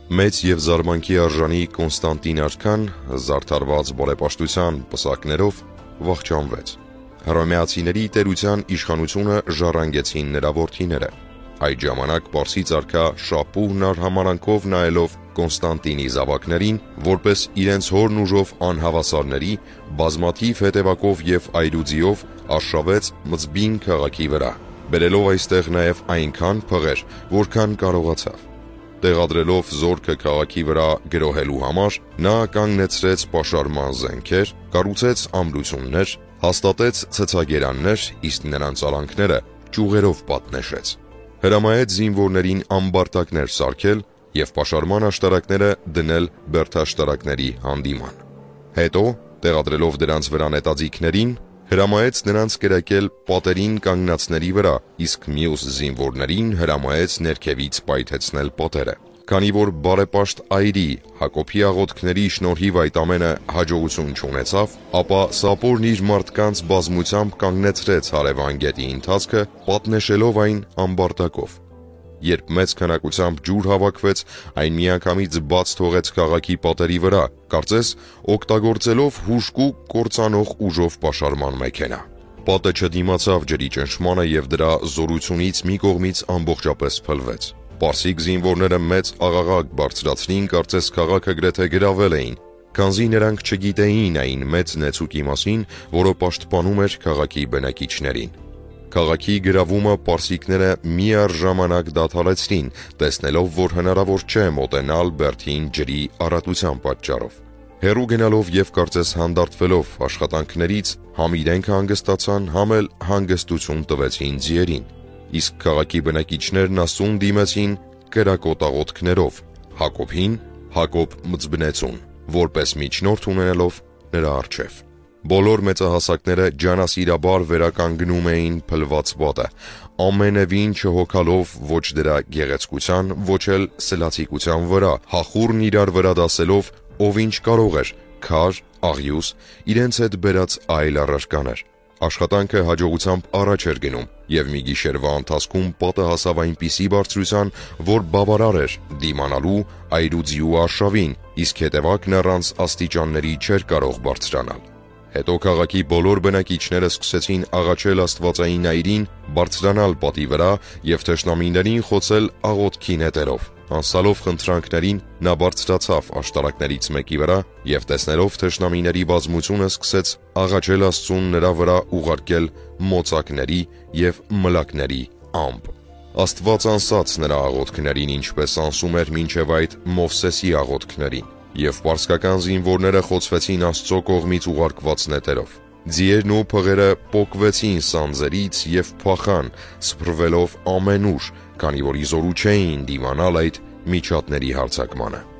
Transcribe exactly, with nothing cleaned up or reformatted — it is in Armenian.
Մեծ և զարմանքի արժանի Կոնստանտին արքան զարդարված բարեպաշտության պսակներով վախճանվեց։ Հռոմեացիների տերության իշխանությունը ժառանգեցին նրա որդիները։ Այդ ժամանակ պարսից արքա Շապուհն արհամարանքով նայելով Կոնստանտինի զավակներին, որպես իրենց հորն ուժով անհավասարների, բազմաթիվ հետևակով և այրուձիով արշավեց Մզբին քաղաքի վրա, բերելով այստեղ նաև այնքան փղեր, որքան կարողացավ։ Տեղադրելով զորքը քաղաքի վրա գրոհելու համար, նա կանգնեցրեց պաշարման զենքեր, կառուցեց ամրություններ, հաստատեց ցցագերաններ, իսկ նրանց արանքները ճյուղերով պատնեշեց։ Հրամայեց զինվորներին ամբարտակներ սարքել և պաշարման աշտարակները դնել բերդաշտարակների հանդիման։ Հետո, տեղադրելով դրանց վրա նետաձիգներին, հրամայեց նրանց կրակել պատերին կանգնածների վրա, իսկ մյուս զինվորներին հրամայեց ներքևից պայթեցնել պատերը։ Քանի որ բարեպաշտ այրի Հակոբի աղոթքների շնորհիվ այդ ամենը հաջողություն չունեցավ, ապա Սապորն իր մարդկանց բազմությամբ կանգնեցրեց հարևան գետի ընթացքը, պատնեշելով այն ամբարտակով։ Երբ մեծ քանակությամբ ջուր հավաքվեց, այն միանգամից բաց թողեց քաղաքի պատերի վրա, կարծես օգտագործելով հուժկու կործանող ուժով պաշարման մեքենա։ Պատը չդիմացավ ջրի ճնշմանը և դրա զորությունից մի կողմից ամբողջապես փլվեց։ Պարսիկ զինվորները մեծ աղաղակ բարձրացրին, կարծես քաղաքը գրեթե գրավել էին, քանզի նրանք չգիտեին այն մեծ նեցուկի մասին, որը պաշտպանում էր քաղաքի բնակիչներին։ Քաղաքի գրավումը պարսիկները միառժամանակ դադարեցրին, տեսնելով, որ հնարավոր չէ մոտենալ բերդին ջրի առատության պատճառով։ Հեռու գնալով և կարծես հանդարտվելով աշխատանքներից, համ իրենք հանգստացան, համ էլ հանգստություն տվեցին ձիերին, իսկ քաղաքի բնակիչներն Աստծուն դիմեցին կրակոտ աղոթքներով, Հակոբին, Հակոբ Մզբնեցուն, որպես միջնորդ ունենալով նրա առջև։ Բոլոր մեծահասակները ջանասիրաբար վերականգնում էին փլված պատը, ամենևին չհոգալով ոչ դրա գեղեցկության, ոչ էլ սլացիկության վրա, հախուռն իրար վրա դասելով, ով ինչ կարող էր, քար, աղյուս, իրենց հետ բերած այլ առարկաներ։ Աշխատանքը հաջողությամբ առաջ էր գնում, և մի գիշերվա ընթացքում պատը հասավ այնպիսի բարձրության, որ բավարար էր դիմանալու այրուձի ու արշավին, իսկ հետևակն առանց աստիճանների չէր կարող բարձրանալ։ Հետո քաղաքի բոլոր բնակիչները սկսեցին աղաչել աստվածային այրին բարձրանալ պատի վրա և թշնամիներին խոցել աղոթքի նետերով։ Անսալով խնդրանքներին, նա բարձրացավ աշտարակներից մեկի վրա և տեսնելով թշնամիների բազմությունը սկսեց աղաչել Աստծուն նրա վրա ուղարկել մոծակների և մլակների ամպ։ Աստված անսաց նրա աղոթքներին, ինչպես անսում էր մինչև այդ Մովսեսի աղոթքներին, և պարսկական զինվորները խոցվեցին Աստծո կողմից ուղարկված նետերով։ Ձիերն ու փղերը պոկվեցին սանձերից և փախան, սփռվելով ամենուր, քանի որ իզորու չէին դիմանալ այդ միջատների հարձակմանը։